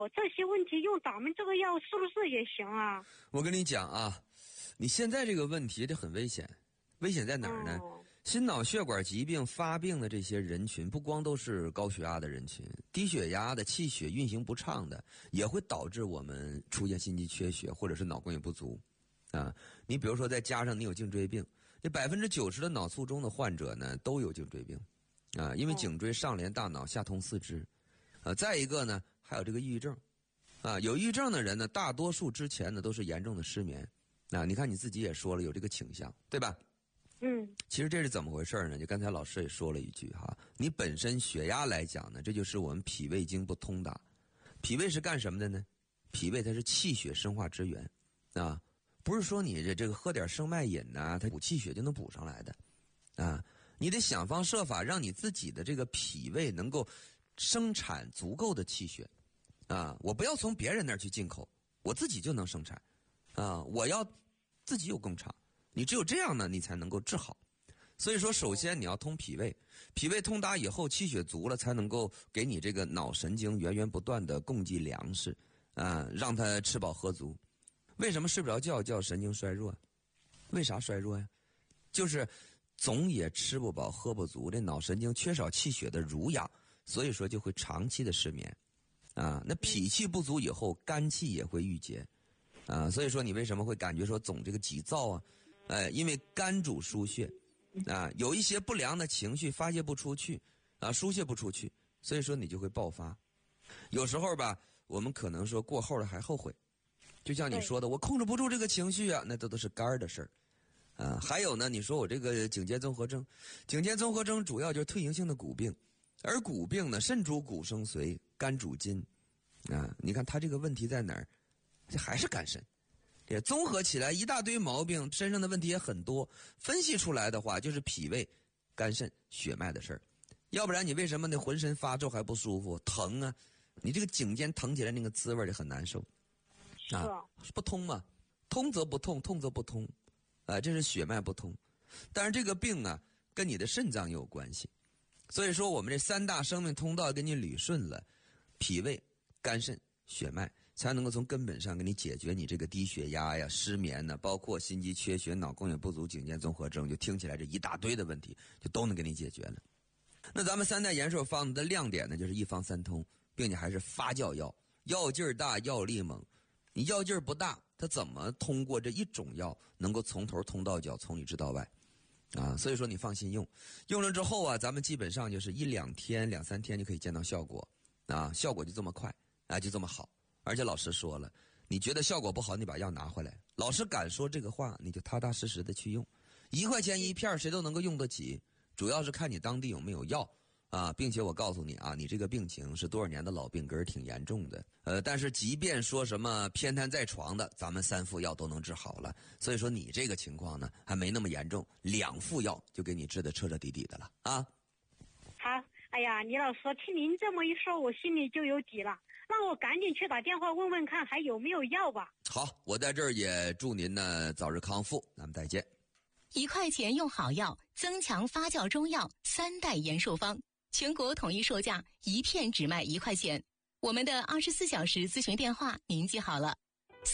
我这些问题用咱们这个药是不是也行啊？ 我跟你讲啊，你现在这个问题这很危险，危险在哪儿呢？心脑血管疾病发病的这些人群，不光都是高血压的人群，低血压的、气血运行不畅的，也会导致我们出现心肌缺血或者是脑供血不足。啊，你比如说再加上你有颈椎病，这90%的脑卒中的患者呢都有颈椎病，啊，因为颈椎上连大脑，下通四肢，再一个呢还有这个抑郁症，啊，有抑郁症的人呢，大多数之前呢都是严重的失眠，啊，你看你自己也说了有这个倾向，对吧？其实这是怎么回事呢？就刚才老师也说了一句哈，你本身血压来讲呢，这就是我们脾胃经不通达。脾胃是干什么的呢？脾胃它是气血生化之源，啊，不是说你这个喝点生脉饮呐，它补气血就能补上来的，啊，你得想方设法让你自己的这个脾胃能够生产足够的气血，啊，我不要从别人那儿去进口，我自己就能生产，啊，我要自己有工厂。你只有这样呢，你才能够治好。所以说，首先你要通脾胃，脾胃通达以后，气血足了，才能够给你这个脑神经源源不断的供给粮食，啊，让它吃饱喝足。为什么睡不着觉叫神经衰弱？为啥衰弱呀？就是总也吃不饱喝不足，这脑神经缺少气血的濡养，所以说就会长期的失眠，啊，那脾气不足以后，肝气也会郁结，啊，所以说你为什么会感觉说总这个急躁啊？因为肝主输血，啊，有一些不良的情绪发泄不出去，啊，疏泄不出去，所以说你就会爆发。有时候吧，我们可能说过后了还后悔，就像你说的，我控制不住这个情绪啊，那都是肝儿的事儿，啊，还有呢，你说我这个颈肩综合征，颈肩综合征主要就是退行性的骨病，而骨病呢，肾主骨生髓，肝主筋，啊，你看他这个问题在哪儿？这还是肝肾。也综合起来一大堆毛病，身上的问题也很多，分析出来的话就是脾胃、肝肾、血脉的事儿。要不然你为什么那浑身发皱还不舒服、疼啊？你这个颈肩疼起来那个滋味就很难受，啊，不通嘛，通则不痛，痛则不通，这是血脉不通。但是这个病啊，跟你的肾脏也有关系，所以说我们这三大生命通道给你捋顺了，脾胃、肝肾、血脉，才能够从根本上给你解决你这个低血压呀、失眠呢，包括心肌缺血、脑供血不足、颈肩综合征，就听起来这一大堆的问题就都能给你解决了。那咱们三代延寿方子的亮点呢，就是一方三通，并且还是发酵药，药劲儿大，药力猛。你药劲儿不大，它怎么通过这一种药能够从头通到脚，从里治到外？啊，所以说你放心用，用了之后啊，咱们基本上就是1、2天、2、3天就可以见到效果，啊，效果就这么快，啊，就这么好。而且老师说了，你觉得效果不好，你把药拿回来。老师敢说这个话，你就踏踏实实的去用，1块钱1片，谁都能够用得起。主要是看你当地有没有药啊，并且我告诉你啊，你这个病情是多少年的老病根，挺严重的。但是即便说什么偏瘫在床的，咱们3副药都能治好了。所以说你这个情况呢，还没那么严重，2副药就给你治得彻彻底底的了啊。 好，哎呀，李老师，听您这么一说，我心里就有底了。让我赶紧去打电话问问看还有没有药吧。 好，我在这儿也祝您呢早日康复，咱们再见。 1块钱用好药，增强发酵中药3代延寿方，全国统一售价1片只卖1块钱。我们的24小时咨询电话您记好了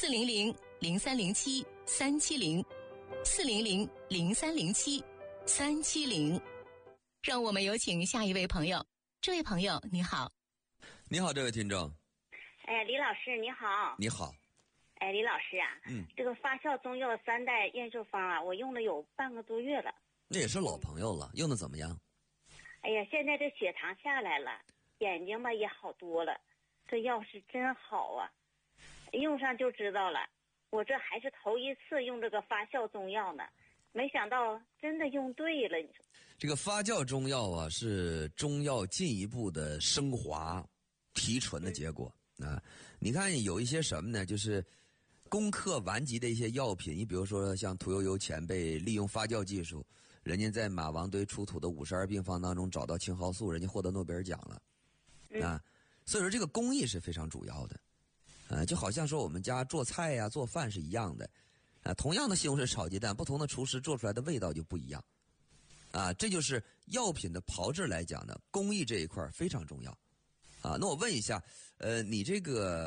，400-0307-370，400-0307-370。让我们有请下一位朋友。这位朋友你好。 你好，这位听众。 李老师你好。 你好。 李老师啊，这个发酵中药3代延寿方啊，我用了有半个多月了。 那也是老朋友了，用的怎么样？ 哎呀，现在这血糖下来了，眼睛吧也好多了，这药是真好啊，用上就知道了。我这还是头一次用这个发酵中药呢，没想到真的用对了。你说这个发酵中药啊，是中药进一步的升华提纯的结果啊。你看有一些什么呢，就是攻克顽疾的一些药品，你比如说像屠呦呦前辈利用发酵技术，人家在马王堆出土的52病方当中找到青蒿素，人家获得诺贝尔奖了啊。所以说这个工艺是非常主要的，就好像说我们家做菜呀、做饭是一样的，同样的西红柿炒鸡蛋，不同的厨师做出来的味道就不一样啊。这就是药品的炮制来讲呢，工艺这一块非常重要啊。那我问一下， 你这个